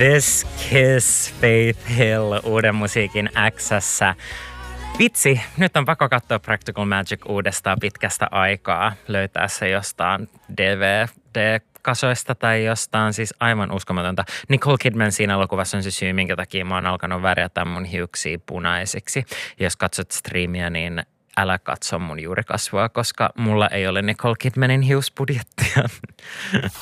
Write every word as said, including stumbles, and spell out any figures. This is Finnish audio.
This Kiss Faith Hill uuden musiikin X:ssä. Vitsi, nyt on pakko katsoa Practical Magic uudestaan pitkästä aikaa. Löytää se jostain D V D-kasoista tai jostain, siis aivan uskomatonta. Nicole Kidman siinä elokuvassa on se syy, minkä takia mä oon alkanut värjätä mun hiuksia punaisiksi. Jos katsot striimiä, niin älä katso mun juurikasvua, koska mulla ei ole Nicole Kidmanin hiusbudjettia.